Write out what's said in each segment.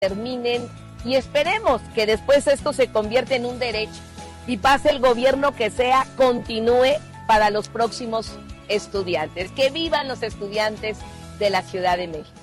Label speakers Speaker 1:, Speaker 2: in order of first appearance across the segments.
Speaker 1: terminen y esperemos que después esto se convierta en un derecho y pase el gobierno que sea, continúe para los próximos estudiantes. Que vivan los estudiantes de la Ciudad de México.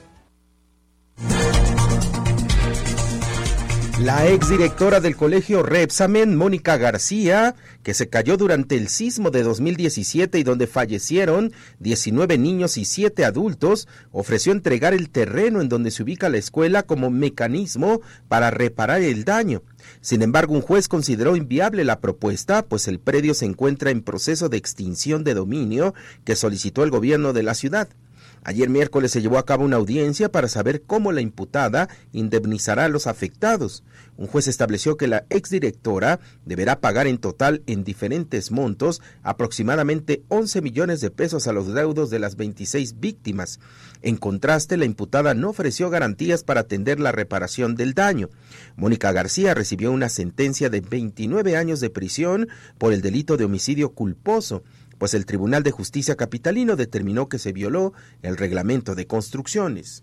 Speaker 2: La exdirectora del colegio Repsamen, Mónica García, que se cayó durante el sismo de 2017 y donde fallecieron 19 niños y 7 adultos, ofreció entregar el terreno en donde se ubica la escuela como mecanismo para reparar el daño. Sin embargo, un juez consideró inviable la propuesta, pues el predio se encuentra en proceso de extinción de dominio que solicitó el gobierno de la ciudad. Ayer miércoles se llevó a cabo una audiencia para saber cómo la imputada indemnizará a los afectados. Un juez estableció que la exdirectora deberá pagar en total en diferentes montos aproximadamente 11 millones de pesos a los deudos de las 26 víctimas. En contraste, la imputada no ofreció garantías para atender la reparación del daño. Mónica García recibió una sentencia de 29 años de prisión por el delito de homicidio culposo, pues el Tribunal de Justicia capitalino determinó que se violó el reglamento de construcciones.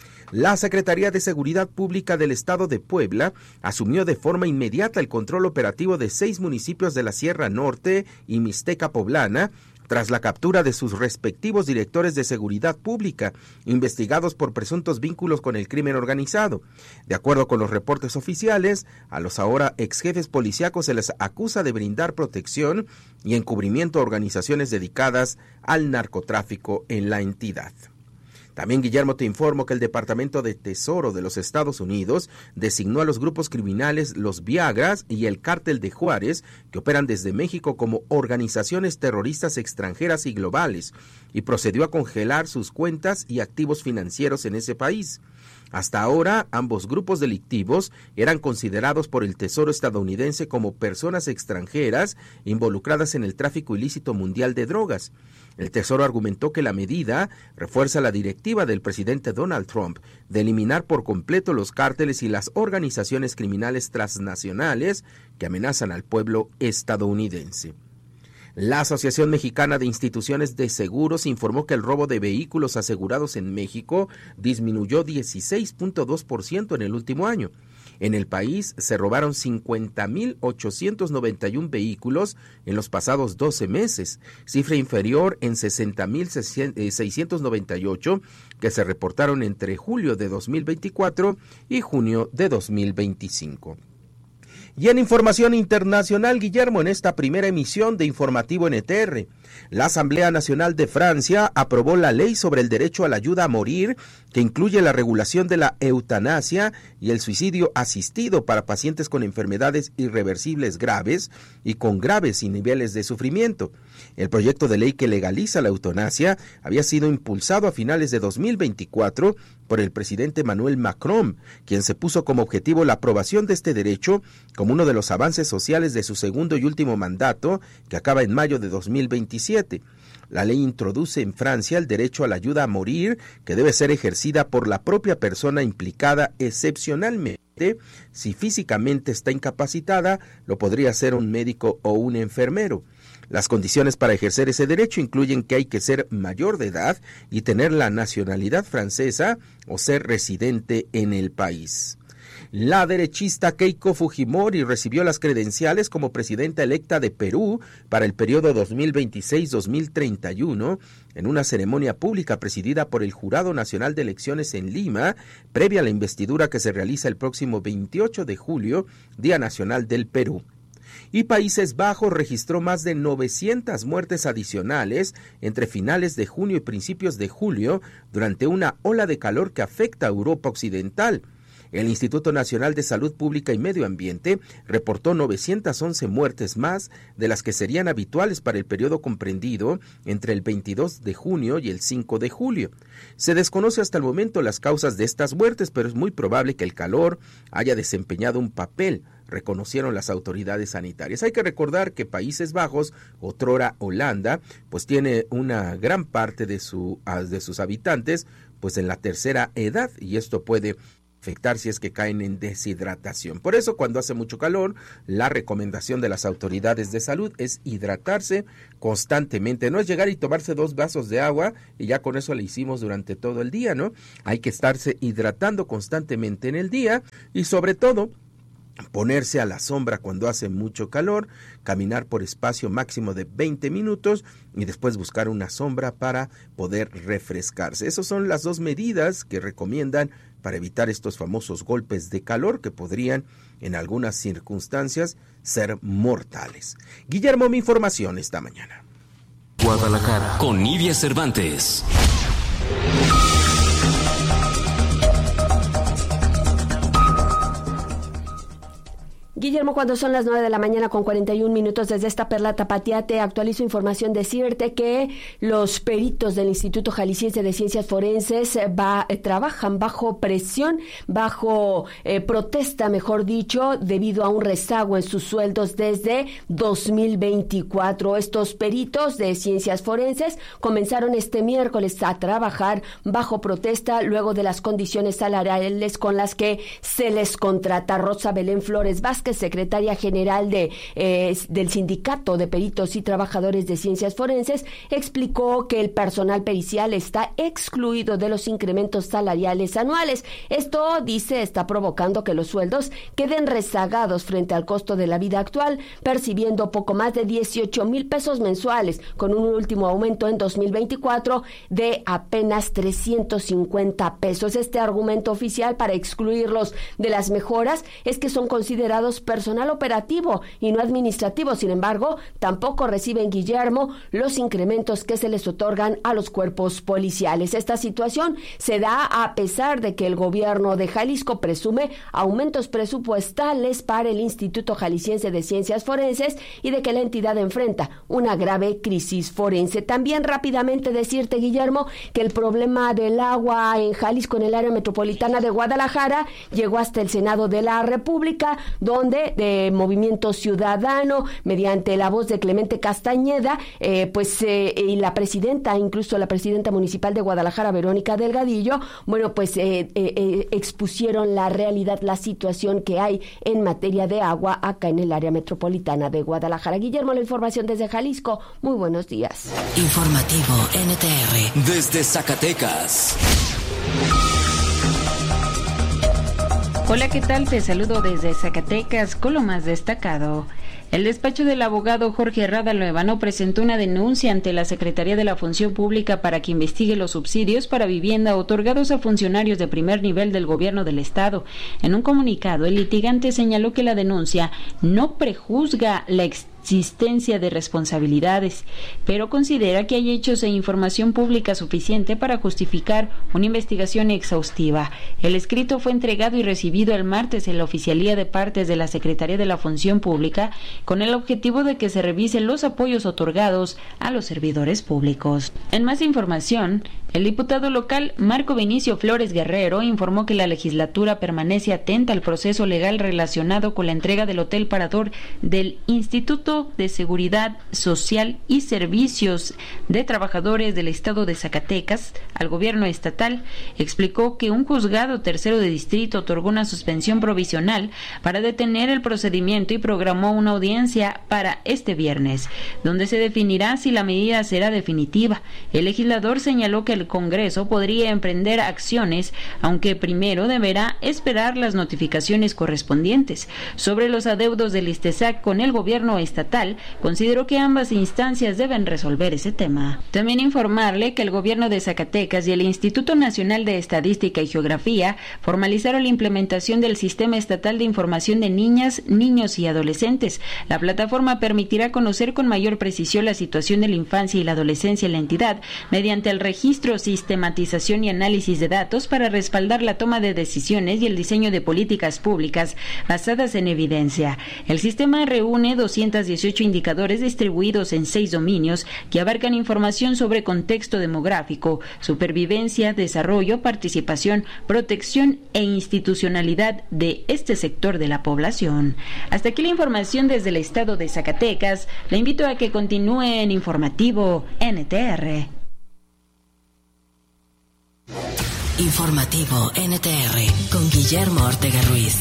Speaker 2: La Secretaría de Seguridad Pública del Estado de Puebla asumió de forma inmediata el control operativo de 6 municipios de la Sierra Norte y Mixteca Poblana, tras la captura de sus respectivos directores de seguridad pública, investigados por presuntos vínculos con el crimen organizado. De acuerdo con los reportes oficiales, a los ahora exjefes policíacos se les acusa de brindar protección y encubrimiento a organizaciones dedicadas al narcotráfico en la entidad. También, Guillermo, te informo que el Departamento de Tesoro de los Estados Unidos designó a los grupos criminales Los Viagras y el Cártel de Juárez, que operan desde México como organizaciones terroristas extranjeras y globales, y procedió a congelar sus cuentas y activos financieros en ese país. Hasta ahora, ambos grupos delictivos eran considerados por el Tesoro estadounidense como personas extranjeras involucradas en el tráfico ilícito mundial de drogas. El Tesoro argumentó que la medida refuerza la directiva del presidente Donald Trump de eliminar por completo los cárteles y las organizaciones criminales transnacionales que amenazan al pueblo estadounidense. La Asociación Mexicana de Instituciones de Seguros informó que el robo de vehículos asegurados en México disminuyó 16.2% en el último año. En el país se robaron 50.891 vehículos en los pasados 12 meses, cifra inferior en 60.698 que se reportaron entre julio de 2024 y junio de 2025. Y en información internacional, Guillermo, en esta primera emisión de Informativo NTR, la Asamblea Nacional de Francia aprobó la ley sobre el derecho a la ayuda a morir, que incluye la regulación de la eutanasia y el suicidio asistido para pacientes con enfermedades irreversibles graves y con graves niveles de sufrimiento. El proyecto de ley que legaliza la eutanasia había sido impulsado a finales de 2024 por el presidente Emmanuel Macron, quien se puso como objetivo la aprobación de este derecho como uno de los avances sociales de su segundo y último mandato, que acaba en mayo de 2027. La ley introduce en Francia el derecho a la ayuda a morir, que debe ser ejercida por la propia persona implicada excepcionalmente. Si físicamente está incapacitada, lo podría hacer un médico o un enfermero. Las condiciones para ejercer ese derecho incluyen que hay que ser mayor de edad y tener la nacionalidad francesa o ser residente en el país. La derechista Keiko Fujimori recibió las credenciales como presidenta electa de Perú para el periodo 2026-2031 en una ceremonia pública presidida por el Jurado Nacional de Elecciones en Lima, previa a la investidura que se realiza el próximo 28 de julio, Día Nacional del Perú. Y Países Bajos registró más de 900 muertes adicionales entre finales de junio y principios de julio durante una ola de calor que afecta a Europa Occidental. El Instituto Nacional de Salud Pública y Medio Ambiente reportó 911 muertes más de las que serían habituales para el periodo comprendido entre el 22 de junio y el 5 de julio. Se desconoce hasta el momento las causas de estas muertes, pero es muy probable que el calor haya desempeñado un papel, reconocieron las autoridades sanitarias. Hay que recordar que Países Bajos, otrora Holanda, pues tiene una gran parte de sus habitantes pues en la tercera edad, y esto puede afectar si es que caen en deshidratación. Por eso, cuando hace mucho calor, la recomendación de las autoridades de salud es hidratarse constantemente. No es llegar y tomarse 2 vasos de agua y ya con eso le hicimos durante todo el día, ¿no? Hay que estarse hidratando constantemente en el día y sobre todo ponerse a la sombra cuando hace mucho calor, caminar por espacio máximo de 20 minutos y después buscar una sombra para poder refrescarse. Esas son las 2 medidas que recomiendan para evitar estos famosos golpes de calor que podrían en algunas circunstancias ser mortales. Guillermo, mi información esta mañana.
Speaker 3: Guadalajara con Nidia Cervantes.
Speaker 4: Guillermo, cuando son las 9 de la mañana con 41 minutos desde esta Perla Tapatía, te actualizo información. Decirte que los peritos del Instituto Jalisciense de Ciencias Forenses trabajan bajo presión, bajo protesta, mejor dicho, debido a un rezago en sus sueldos desde 2024. Estos peritos de Ciencias Forenses comenzaron este miércoles a trabajar bajo protesta luego de las condiciones salariales con las que se les contrata. Rosa Belén Flores Vázquez, secretaria general del Sindicato de Peritos y Trabajadores de Ciencias Forenses, explicó que el personal pericial está excluido de los incrementos salariales anuales. Esto, dice, está provocando que los sueldos queden rezagados frente al costo de la vida actual, percibiendo poco más de 18,000 pesos mensuales, con un último aumento en 2024 de apenas 350 pesos. Este argumento oficial para excluirlos de las mejoras es que son considerados personal operativo y no administrativo. Sin embargo, tampoco reciben, Guillermo, los incrementos que se les otorgan a los cuerpos policiales. Esta situación se da a pesar de que el gobierno de Jalisco presume aumentos presupuestales para el Instituto Jalisciense de Ciencias Forenses y de que la entidad enfrenta una grave crisis forense. También rápidamente decirte, Guillermo, que el problema del agua en Jalisco, en el área metropolitana de Guadalajara, llegó hasta el Senado de la República, donde Movimiento Ciudadano, mediante la voz de Clemente Castañeda, y la presidenta, incluso la presidenta municipal de Guadalajara, Verónica Delgadillo, expusieron la realidad, la situación que hay en materia de agua acá en el área metropolitana de Guadalajara. Guillermo, la información desde Jalisco. Muy buenos días.
Speaker 3: Informativo NTR desde Zacatecas.
Speaker 5: Hola, ¿qué tal? Te saludo desde Zacatecas con lo más destacado. El despacho del abogado Jorge Rábalo Evano presentó una denuncia ante la Secretaría de la Función Pública para que investigue los subsidios para vivienda otorgados a funcionarios de primer nivel del gobierno del Estado. En un comunicado, el litigante señaló que la denuncia no prejuzga la existencia de responsabilidades, pero considera que hay hechos e información pública suficiente para justificar una investigación exhaustiva. El escrito fue entregado y recibido el martes en la Oficialía de Partes de la Secretaría de la Función Pública con el objetivo de que se revisen los apoyos otorgados a los servidores públicos. En más información, el diputado local Marco Vinicio Flores Guerrero informó que la legislatura permanece atenta al proceso legal relacionado con la entrega del Hotel Parador del Instituto de Seguridad Social y Servicios de Trabajadores del Estado de Zacatecas al gobierno estatal. Explicó que un juzgado tercero de distrito otorgó una suspensión provisional para detener el procedimiento y programó una audiencia para este viernes, donde se definirá si la medida será definitiva. El legislador señaló que el Congreso podría emprender acciones, aunque primero deberá esperar las notificaciones correspondientes. Sobre los adeudos del ISTESAC con el gobierno estatal, consideró que ambas instancias deben resolver ese tema. También informarle que el gobierno de Zacatecas y el Instituto Nacional de Estadística y Geografía formalizaron la implementación del Sistema Estatal de Información de Niñas, Niños y Adolescentes. La plataforma permitirá conocer con mayor precisión la situación de la infancia y la adolescencia en la entidad mediante el registro, sistematización y análisis de datos para respaldar la toma de decisiones y el diseño de políticas públicas basadas en evidencia. El sistema reúne 218 indicadores distribuidos en 6 dominios que abarcan información sobre contexto demográfico, supervivencia, desarrollo, participación, protección e institucionalidad de este sector de la población. Hasta aquí la información desde el estado de Zacatecas. Le invito a que continúe en Informativo NTR.
Speaker 3: Informativo NTR con Guillermo Ortega Ruiz.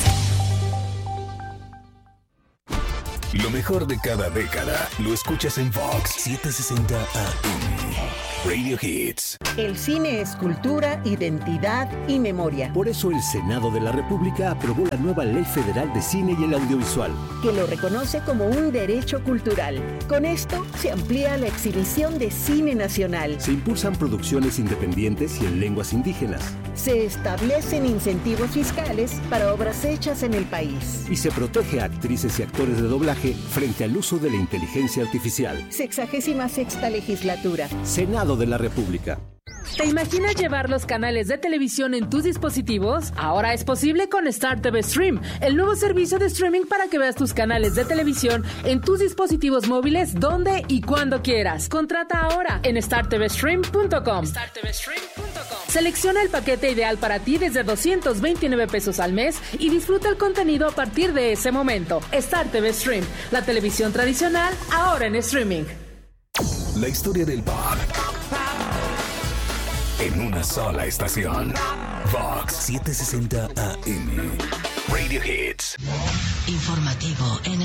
Speaker 6: Lo mejor de cada década lo escuchas en Vox 760 AM. Radio Hits.
Speaker 7: El cine es cultura, identidad y memoria.
Speaker 8: Por eso el Senado de la República aprobó la nueva Ley Federal de Cine y el Audiovisual,
Speaker 7: que lo reconoce como un derecho cultural. Con esto se amplía la exhibición de cine nacional.
Speaker 8: Se impulsan producciones independientes y en lenguas indígenas.
Speaker 7: Se establecen incentivos fiscales para obras hechas en el país.
Speaker 8: Y se protege a actrices y actores de doblaje frente al uso de la inteligencia artificial.
Speaker 7: 66ª legislatura.
Speaker 8: Senado de la República.
Speaker 9: ¿Te imaginas llevar los canales de televisión en tus dispositivos? Ahora es posible con Star TV Stream, el nuevo servicio de streaming para que veas tus canales de televisión en tus dispositivos móviles donde y cuando quieras. Contrata ahora en startvstream.com. Selecciona el paquete ideal para ti desde 229 pesos al mes y disfruta el contenido a partir de ese momento. Star TV Stream, la televisión tradicional ahora en streaming.
Speaker 6: La historia del pop en una sola estación. Vox 760 AM. Radio Hits.
Speaker 3: Informativo